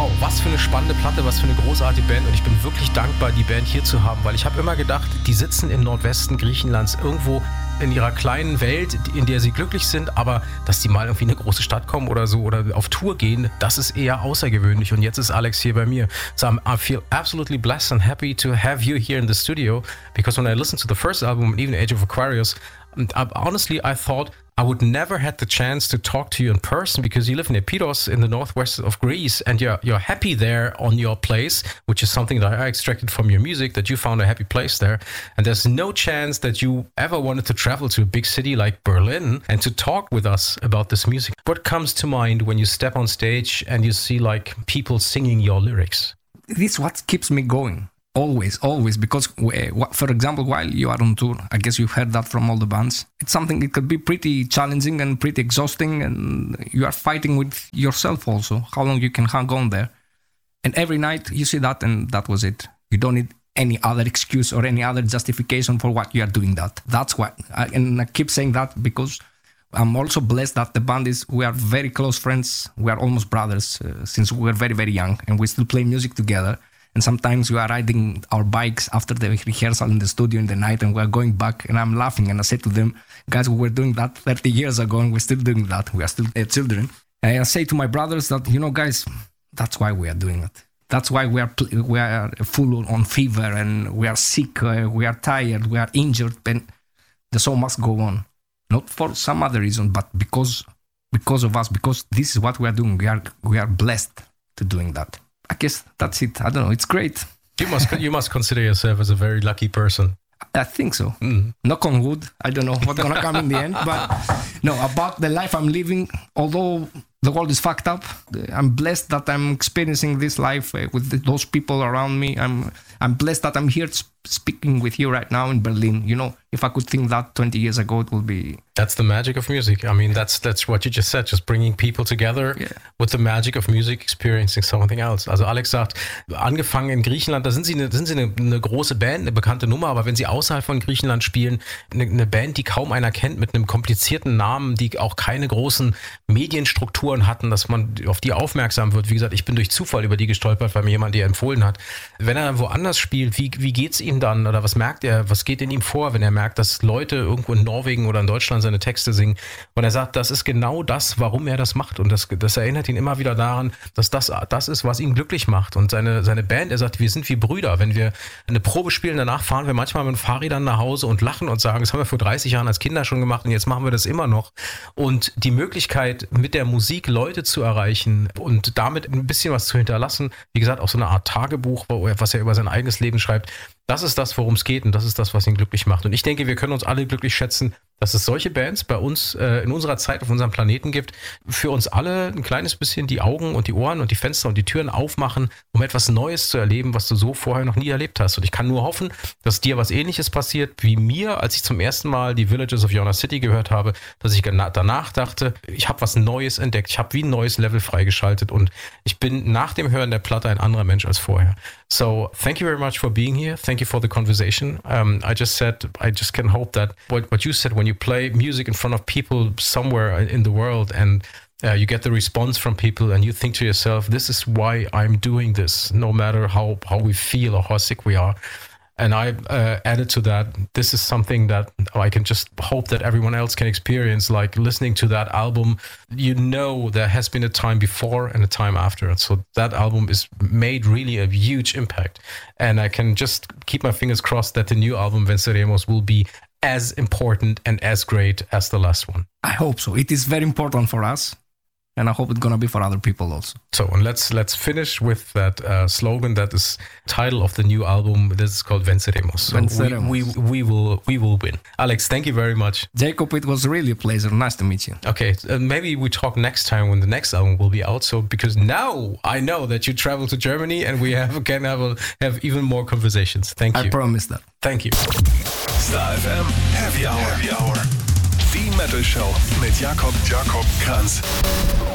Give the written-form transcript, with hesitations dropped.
Wow, was für eine spannende Platte, was für eine großartige Band und ich bin wirklich dankbar, die Band hier zu haben, weil ich habe immer gedacht, die sitzen im Nordwesten Griechenlands irgendwo in ihrer kleinen Welt, in der sie glücklich sind, aber dass die mal irgendwie in eine große Stadt kommen oder so oder auf Tour gehen, das ist eher außergewöhnlich und jetzt ist Alex hier bei mir. So I feel absolutely blessed and happy to have you here in the studio because when I listened to the first album, even Age of Aquarius, honestly I thought I would never had the chance to talk to you in person because you live in Epiros in the northwest of Greece and you're happy there on your place, which is something that I extracted from your music, that you found a happy place there. And there's no chance that you ever wanted to travel to a big city like Berlin and to talk with us about this music. What comes to mind when you step on stage and you see like people singing your lyrics? This is what keeps me going. Always, because for example, while you are on tour, I guess you've heard that from all the bands, it's something, it could be pretty challenging and pretty exhausting and you are fighting with yourself also, how long you can hang on there. And every night you see that and that was it. You don't need any other excuse or any other justification for what you are doing that. That's why, and I keep saying that because I'm also blessed that the band we are very close friends, we are almost brothers since we were very, very young and we still play music together. And sometimes we are riding our bikes after the rehearsal in the studio in the night and we're going back and I'm laughing and I say to them, guys, we were doing that 30 years ago and we're still doing that. We are still children. And I say to my brothers that, guys, that's why we are doing it. That's why we are full on fever and we are sick, we are tired, we are injured, and the show must go on. Not for some other reason, but because of us, because this is what we are doing. We are blessed to doing that. I guess that's it. I don't know. It's great. You must consider yourself as a very lucky person. I think so. Knock on wood. I don't know what's going to come in the end. But no, about the life I'm living, although the world is fucked up, I'm blessed that I'm experiencing this life with those people around me. I'm blessed that I'm here speaking with you right now in Berlin. If I could think that 20 years ago, it would be... That's the magic of music. I mean, that's what you just said, just bringing people together with the magic of music, experiencing something else. Also Alex sagt, angefangen in Griechenland, da sind sie eine große Band, eine bekannte Nummer, aber wenn sie außerhalb von Griechenland spielen, eine Band, die kaum einer kennt, mit einem komplizierten Namen, die auch keine großen Medienstrukturen hatten, dass man auf die aufmerksam wird. Wie gesagt, ich bin durch Zufall über die gestolpert, weil mir jemand die empfohlen hat. Wenn er dann woanders spielt, wie geht's ihm dann? Oder was merkt er? Was geht in ihm vor, wenn er merkt, dass Leute irgendwo in Norwegen oder in Deutschland seine Texte singen? Und er sagt, das ist genau das, warum er das macht. Und das erinnert ihn immer wieder daran, dass das ist, was ihn glücklich macht. Und seine Band, er sagt, wir sind wie Brüder. Wenn wir eine Probe spielen, danach fahren wir manchmal mit Fahrrädern nach Hause und lachen und sagen, das haben wir vor 30 Jahren als Kinder schon gemacht und jetzt machen wir das immer noch. Und die Möglichkeit, mit der Musik Leute zu erreichen und damit ein bisschen was zu hinterlassen, wie gesagt, auch so eine Art Tagebuch, was er über sein eigenes Leben schreibt, das ist das, worum es geht und das ist das, was ihn glücklich macht. Und ich denke, wir können uns alle glücklich schätzen, dass es solche Bands bei uns in unserer Zeit auf unserem Planeten gibt, für uns alle ein kleines bisschen die Augen und die Ohren und die Fenster und die Türen aufmachen, um etwas Neues zu erleben, was du so vorher noch nie erlebt hast. Und ich kann nur hoffen, dass dir was Ähnliches passiert wie mir, als ich zum ersten Mal die Villages of Ioana City gehört habe, dass ich danach dachte, ich habe was Neues entdeckt, ich habe wie ein neues Level freigeschaltet und ich bin nach dem Hören der Platte ein anderer Mensch als vorher. So, thank you very much for being here. Thank you for the conversation. I just can hope that what you said, when you play music in front of people somewhere in the world and you get the response from people and you think to yourself, this is why I'm doing this, no matter how we feel or how sick we are. And I added to that, this is something that I can just hope that everyone else can experience, like listening to that album. There has been a time before and a time after. So that album is made really a huge impact. And I can just keep my fingers crossed that the new album, Venceremos, will be as important and as great as the last one. I hope so. It is very important for us. And I hope it's going to be for other people also. So, and let's finish with that slogan that is title of the new album. This is called Venceremos. So Venceremos. We will win. Alex, thank you very much. Jacob, it was really a pleasure. Nice to meet you. Okay, maybe we talk next time when the next album will be out. So, because now I know that you travel to Germany and we can have even more conversations. Thank you. I promise that. Thank you. Star FM Happy Hour. Die Metal Show mit Jakob Kranz.